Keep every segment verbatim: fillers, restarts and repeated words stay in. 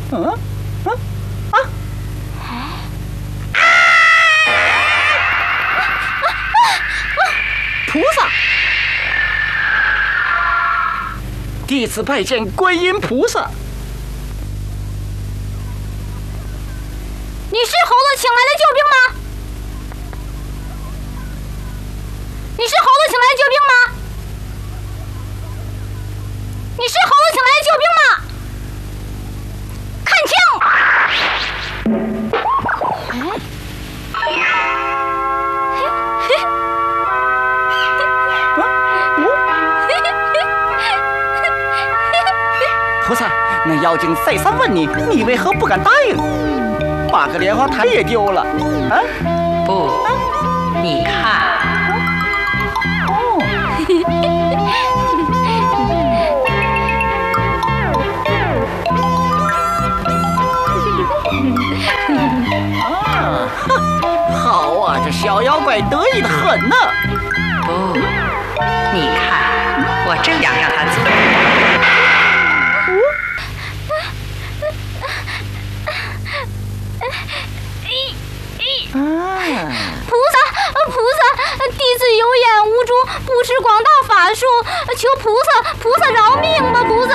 嗯嗯啊！菩萨，弟子拜见观音菩萨。 你是猴子请来的救兵吗？你是猴子请来的救兵吗？你是猴子请来的救兵吗？看清！ 菩萨，那妖精再三问你，你为何不敢答应？把个莲花台也丢了，啊？ 不，你看。 哦。啊，好啊，这小妖怪得意的很呢。 不，你看，我这样让他做。 菩萨，菩萨，弟子有眼无珠，不识广大法术，求菩萨，菩萨饶命吧，菩萨！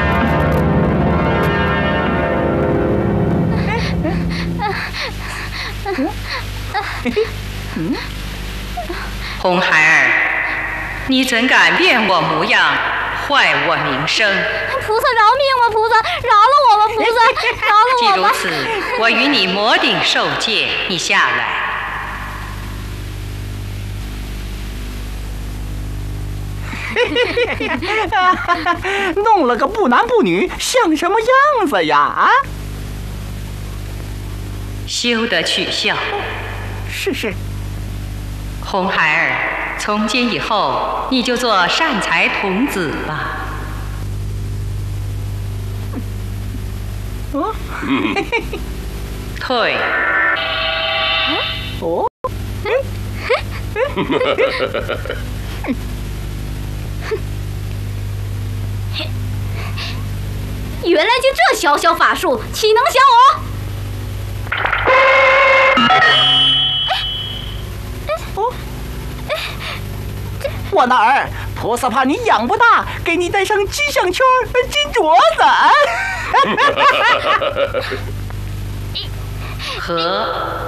红孩儿，你怎敢变我模样，坏我名声？ 菩萨饶命吧，菩萨，饶了我吧，菩萨，饶了我吧！ 既如此，我与你魔顶受戒，你下来。 弄了个不男不女，像什么样子呀？啊！ 休得取笑。 是是。 红孩儿，从今以后，你就做善财童子吧。 哦。 退。 哦。 原来就这小小法术，岂能降我？ 哦，我那儿，菩萨怕你养不大，给你戴上金项圈、金镯子。 和。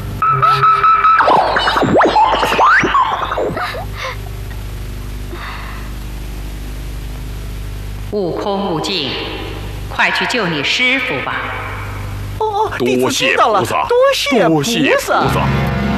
悟空、悟净，快去救你师父吧！ 哦， 多谢菩萨， 多谢菩萨。